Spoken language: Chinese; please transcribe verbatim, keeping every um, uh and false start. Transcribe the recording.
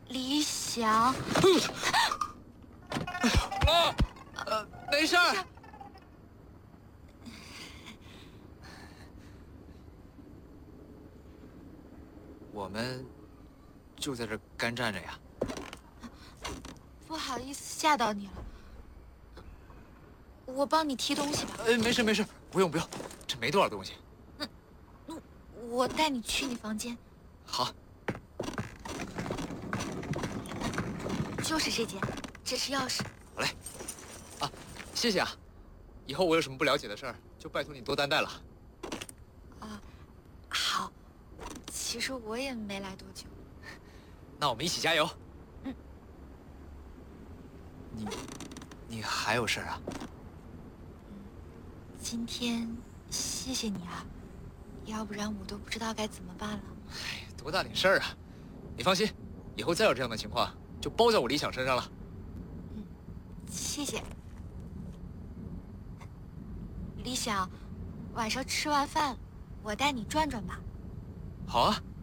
李想， 啊，呃，没事儿。我们就在这儿干站着呀。 不好意思吓到你了，我帮你提东西吧。 呃，没事没事，不用不用，这没多少东西。 那，那我带你去你房间。 好。 就是这间，这是钥匙。 好嘞。啊，谢谢啊。以后我有什么不了解的事儿，就拜托你多担待了。 啊，好。其实我也没来多久。 那我们一起加油。 嗯。 你，你还有事儿啊？ 嗯，今天谢谢你啊，要不然我都不知道该怎么办了。 哎，多大点事儿啊！你放心，以后再有这样的情况，就包在我李想身上了。 嗯，谢谢。李想，晚上吃完饭，我带你转转吧。 好啊。